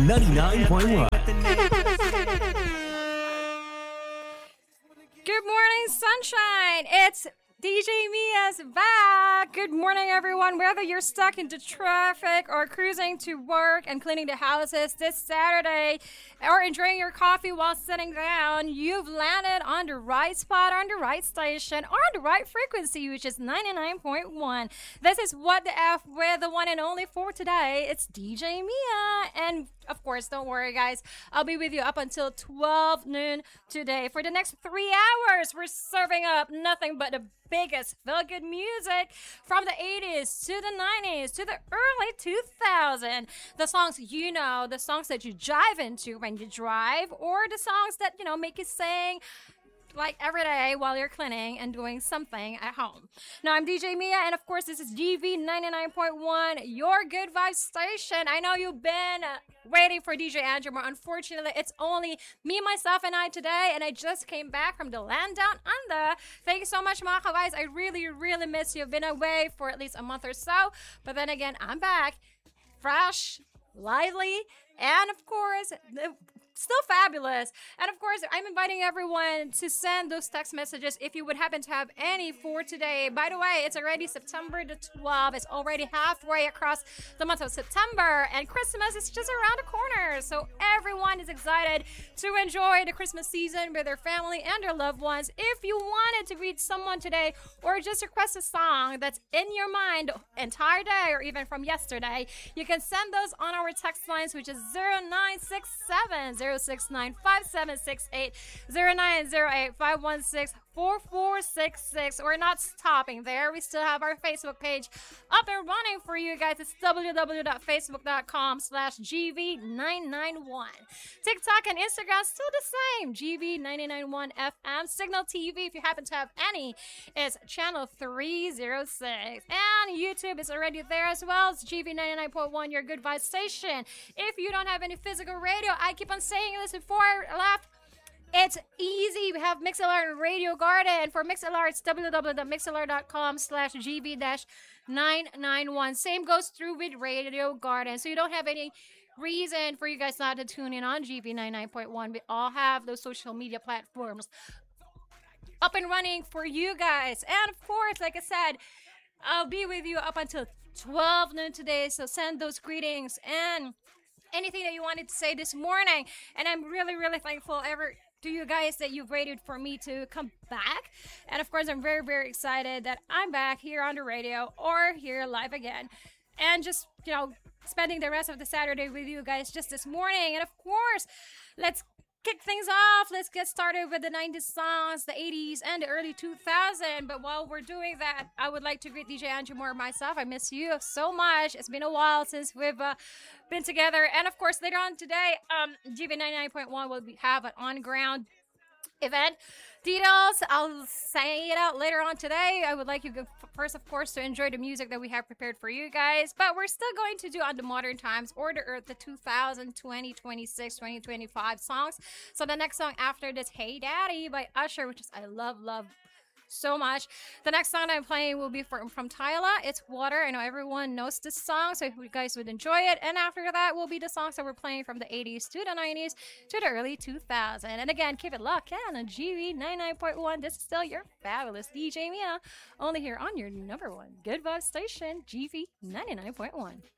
99.1. Good morning, sunshine. It's DJ Mia's back. Good morning, everyone. Whether you're stuck into traffic or cruising to work and cleaning the houses this Saturday or enjoying your coffee while sitting down, you've landed on the right spot, on the right station, or on the right frequency, which is 99.1. This is What the F with the one and only for today. It's DJ Mia. And of course, don't worry, guys. I'll be with you up until 12 noon today. For the next 3 hours, we're serving up nothing but the biggest feel-good music from the 80s to the 90s to the early 2000s. The songs you know, the songs that you jive into when you drive, or the songs that, make you sing like every day while you're cleaning and doing something at home. Now, I'm DJ Mia, and of course, this is GV 99.1, your good vibes station. I know you've been waiting for DJ Andrew Moore. Unfortunately, it's only me, myself, and I today, and I just came back from the land down under. Thank you so much, mga guys. I really, really miss you. I've been away for at least a month or so, but then again, I'm back, fresh, lively, and of course, still fabulous. And of course, I'm inviting everyone to send those text messages if you would happen to have any for today. By the way, it's already September the 12th. It's already halfway across the month of September, and Christmas is just around the corner. So everyone is excited to enjoy the Christmas season with their family and their loved ones. If you wanted to greet someone today or just request a song that's in your mind the entire day or even from yesterday, you can send those on our text lines, which is 0967 0695768 0908-516-4466. We're not stopping there. We still have our Facebook page up and running for you guys. It's www.facebook.com/GV991. TikTok and Instagram still the same, GV991FM. Signal TV, if you happen to have any, is channel 306. And YouTube is already there as well. It's GV99.1, your good vibe station. If you don't have any physical radio, I keep on saying this before I left. It's easy. We have Mixlr and Radio Garden. For Mixlr, it's www.mixlr.com/GV-991. Same goes through with Radio Garden. So you don't have any reason for you guys not to tune in on GV99.1. We all have those social media platforms up and running for you guys. And of course, like I said, I'll be with you up until 12 noon today. So send those greetings and anything that you wanted to say this morning. And I'm really, really thankful to you guys that you've waited for me to come back. And of course, I'm very, very excited that I'm back here on the radio or here live again. And just, spending the rest of the Saturday with you guys just this morning. And of course, let's kick things off. Let's get started with the 90s songs, the 80s, and the early 2000s. But while we're doing that, I would like to greet DJ Andrew Moore myself. I miss you so much. It's been a while since we've been together. And of course, later on today, GV99.1 will have an on-ground event. Details, I'll say it out later on today. I would like you first, of course, to enjoy the music that we have prepared for you guys. But we're still going to do on the modern times or the 2000, 2026, 2025 songs. So the next song after this, Hey Daddy by Usher, which is I love so much. The next song I'm playing will be from Tyla. It's Water. I know everyone knows this song, so if you guys would enjoy it. And after that will be the songs that we're playing from the 80s to the 90s to the early 2000s. And again, keep it locked in on GV99.1. This is still your fabulous DJ Mia, only here on your number one good vibe station, GV99.1.